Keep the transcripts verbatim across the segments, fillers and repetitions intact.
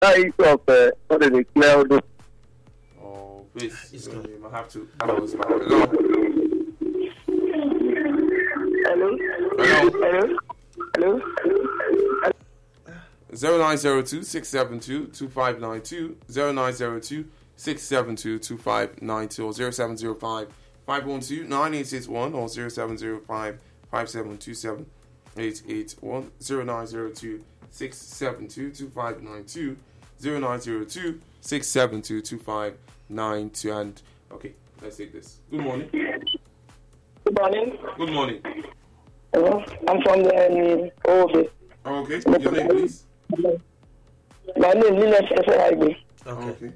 that issue of uh, what is it, cloud. Oh, please, it's gonna. I have to. Hello, hello. Hello. Hello. Hello. Hello. Zero nine zero two six seven two two five nine two zero nine zero two six seven two two five nine two or zero seven zero five five one two nine eight six one or zero seven zero five five seven two seven eight eight one zero nine zero two six seven two two five nine two zero nine zero two six seven two two five nine two. And okay, let's take this. Good morning. Good morning. Good morning. Hello. I'm from the um, okay. Oh, okay. Your name, please. My name is Linet Eferagbe. Okay.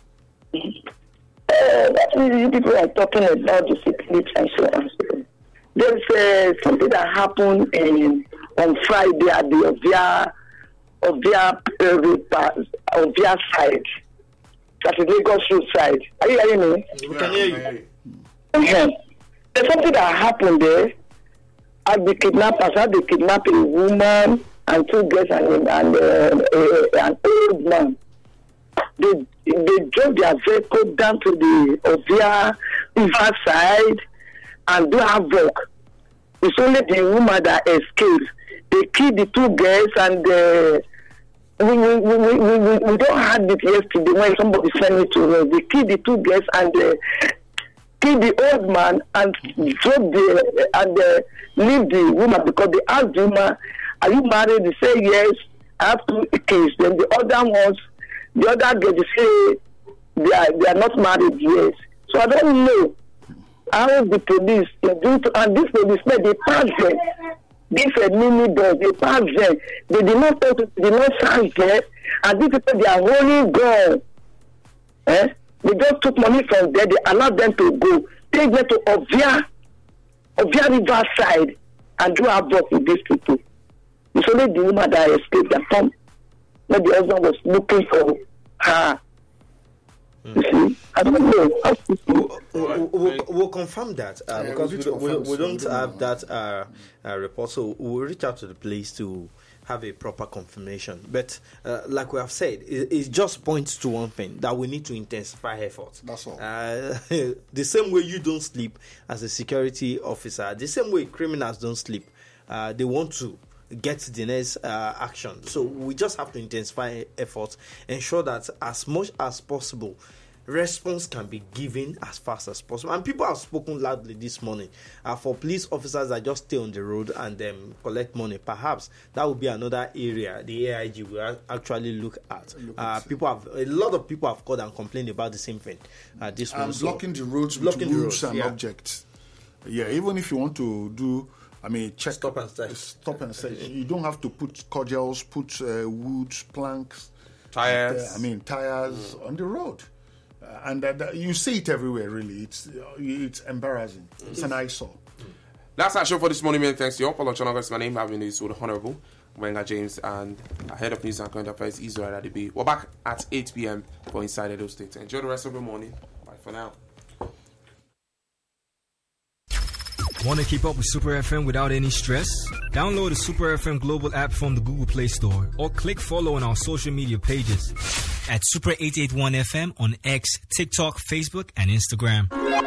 Uh, that's really you people are talking about the secret and so on. There's uh, something that happened um, on Friday at the Ovia Ovia uh, Ovia side. That's the Lagos Road side. Are you hearing me? We can hear you. Okay. There's something that happened there. At the kidnappers, had they kidnapped a woman and two girls and, and uh, uh, an old man. They they drove their vehicle down to the Ovia River side and do havoc. It's only the woman that escaped. They killed the two girls and uh, we, we, we, we, we, we don't have it yesterday when somebody sent it to us. They killed the two girls and uh, killed the old man and drove the and uh, leave the woman because they asked the woman, "Are you married?" They say yes. I have two kids. Then the other ones, the other girl, they say they are they are not married yet. So I don't know how the police they do to, and this policemen they pass them. This a mini bus, they pass them. They did not talk to, they did not search them, and these people they are holding gun. Eh? They just took money from there. They allowed them to go. Take them to Ovia, Ovia River side, and do a work with these people. It's only the woman that escaped that come. But the husband was looking for her. Mm. You see, I don't know. We'll, we'll, we'll, we'll confirm that uh, yeah, because we don't, we, we don't have that uh, uh, report. So we'll reach out to the police to have a proper confirmation. But uh, like we have said, it, it just points to one thing, that we need to intensify efforts. That's all. Uh, the same way you don't sleep as a security officer, the same way criminals don't sleep, uh, they want to get the next uh, action. So we just have to intensify efforts, ensure that as much as possible, response can be given as fast as possible. And people have spoken loudly this morning uh, for police officers that just stay on the road and um, collect money. Perhaps that would be another area the A I G will actually look at. Uh, people have a lot of people have called and complained about the same thing. Uh, this and one, blocking so, the roads blocking with the roads roads, and yeah. objects. Yeah, even if you want to do, I mean, check stop and search. Stop and search. You don't have to put cordials, put uh, woods, planks, tires. Uh, I mean, tires mm. on the road. Uh, and uh, you see it everywhere, really. It's uh, it's embarrassing. Mm. It's an eyesore. Mm. That's our show for this morning, man. Thanks to you all. Follow Channel my name, having news with the Honorable Wenga James, and head of news and current affairs, Israel Adibi. We're back at eight p.m. for Inside Edo State. Enjoy the rest of the morning. Bye for now. Want to keep up with Super F M without any stress? Download the Super F M Global app from the Google Play Store or click follow on our social media pages at Super eight eighty-one F M on X, TikTok, Facebook, and Instagram.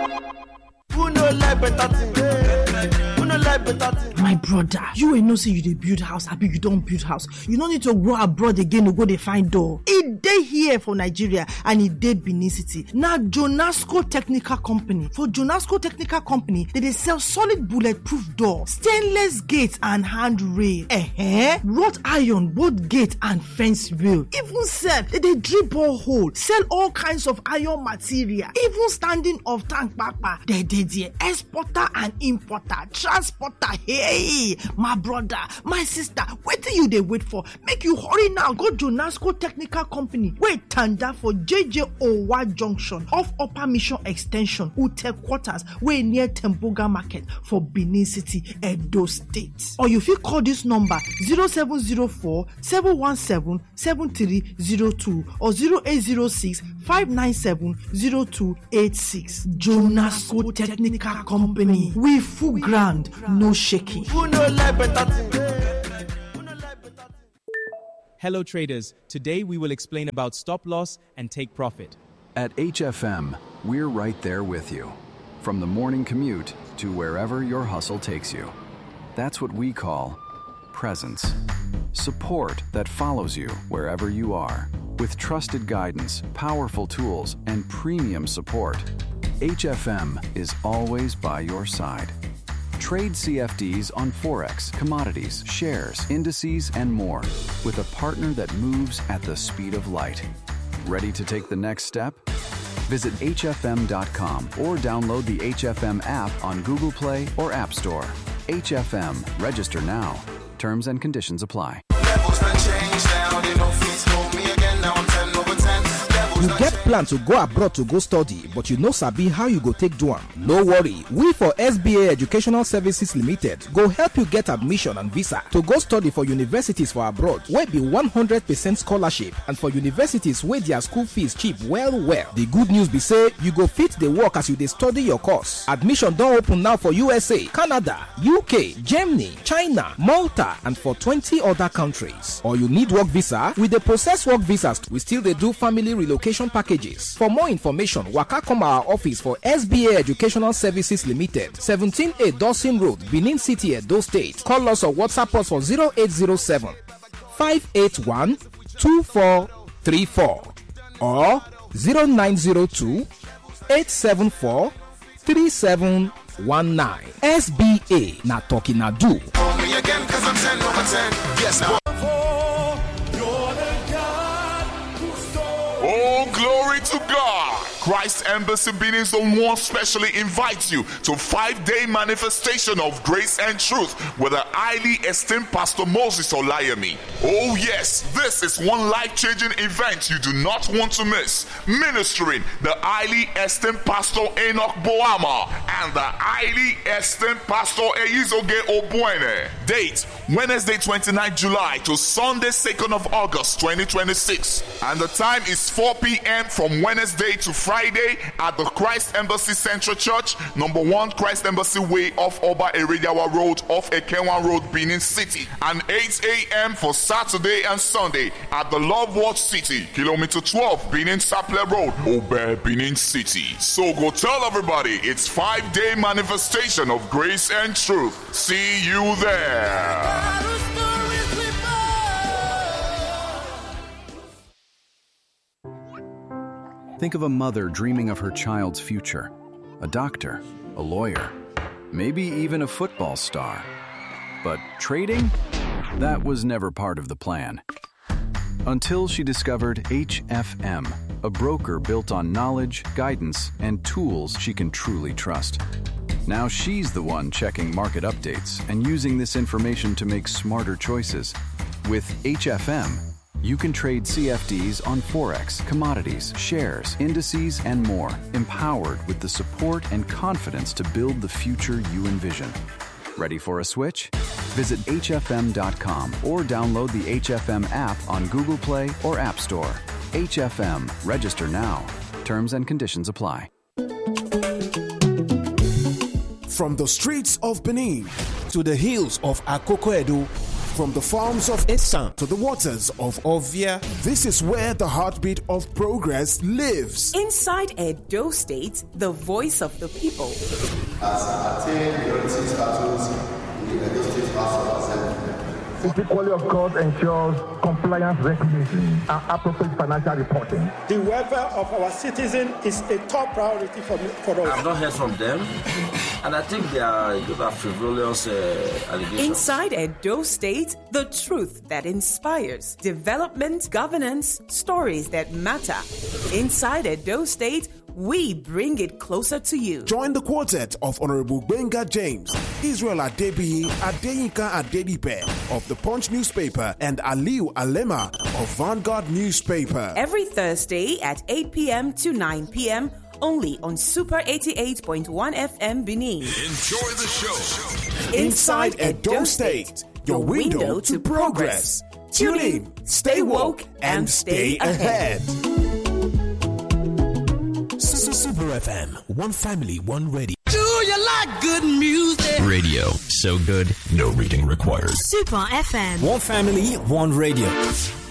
My brother, you ain't no say you dey build house, happy you don't build house. You don't need to go abroad again to go dey find door. It dey here for Nigeria and it dey Benin City. Now Jonasco Technical Company. For Jonasco Technical Company, they dey sell solid bulletproof door, stainless gates and handrail. Eh, wrought iron, both gate and fence rail. Even sell, they dey drill borehole, sell all kinds of iron material. Even standing of tank papa, they dey there. Exporter and importer, transporter. Hey, my brother, my sister, what do you they wait for? Make you hurry now. Go to Jonasco Technical Company. Wait, tanda for J J Owa Junction off Upper Mission Extension, Ute Quarters, way near Temboga Market for Benin City, Edo State. Or you feel call this number zero seven zero four seven one seven seven three zero two or zero eight zero six five nine seven zero two eight six. Jonasco Technical Company. We full ground, no shaking. Hello traders, today we will explain about stop loss and take profit. At H F M, we're right there with you. From the morning commute to wherever your hustle takes you. That's what we call presence. Support that follows you wherever you are. With trusted guidance, powerful tools, and premium support, H F M is always by your side. Trade C F Ds on Forex, commodities, shares, indices, and more with a partner that moves at the speed of light. Ready to take the next step? Visit H F M dot com or download the H F M app on Google Play or App Store. H F M. Register now. Terms and conditions apply. You get plan to go abroad to go study, but you no sabi how you go take do am. No worry, we for S B A Educational Services Limited go help you get admission and visa to go study for universities for abroad wey be one hundred percent scholarship and for universities wey their school fees cheap well well. The good news be say you go fit the work as you dey study your course. Admission don open now for U S A, Canada, U K, Germany, China, Malta and for twenty other countries. Or you need work visa, we dey process work visas. We still dey do family relocation packages. For more information, waka come our office for S B A Educational Services Limited, seventeen A Dawson Road, Benin City, Edo State. Call us or WhatsApp us for zero eight zero seven, five eight one, two four three four or zero nine zero two, eight seven four, three seven one nine. S B A na talking na do. Oh, glory to God! Christ Embassy Benin Zone one specially invites you to five-day manifestation of grace and truth with the highly esteemed Pastor Moses Olayemi. Oh yes, this is one life-changing event you do not want to miss. Ministering the highly esteemed Pastor Enoch Boama and the highly esteemed Pastor Eizoge Obuene. Date, Wednesday twenty-ninth July to Sunday second of August twenty twenty-six. And the time is four p.m. from Wednesday to Friday at the Christ Embassy Central Church, number one Christ Embassy Way off Oba Erediawa Road off Ekenwa Road, Benin City. And eight a.m. for Saturday and Sunday at the Love Watch City, kilometer twelve, Benin Saple Road, Obe, Benin City. So go tell everybody it's five-day manifestation of grace and truth. See you there. Think of a mother dreaming of her child's future, a doctor, a lawyer, maybe even a football star. But trading? That was never part of the plan. Until she discovered H F M, a broker built on knowledge, guidance, and tools she can truly trust. Now she's the one checking market updates and using this information to make smarter choices. With H F M, you can trade C F Ds on Forex, commodities, shares, indices, and more, empowered with the support and confidence to build the future you envision. Ready for a switch? Visit H F M dot com or download the H F M app on Google Play or App Store. H F M. Register now. Terms and conditions apply. From the streets of Benin to the hills of Akoko Edo, from the farms of Esan to the waters of Ovia, this is where the heartbeat of progress lives. Inside Edo State, the voice of the people. As attained minority status in the Edo State House of Assembly. The quality of God ensures compliance regulations and appropriate financial reporting. The welfare of our citizens is a top priority for me, for us. I've not heard from them, and I think they are those are frivolous uh, allegations. Inside Edo State, the truth that inspires, development, governance, stories that matter. Inside Edo State, we bring it closer to you. Join the quartet of Honorable Benga James, Israel Adebiyi, Adeyinka Adedipe of the Punch newspaper, and Aliu Alema of Vanguard newspaper. Every Thursday at eight p.m. to nine p.m. only on Super eighty-eight point one F M Benin. Enjoy the show. Inside Edo State, your window to progress. Tune in, stay woke, and stay ahead. Super F M, one family, one radio. Do you like good music? Radio, so good, no reading required. Super F M. One family, one radio.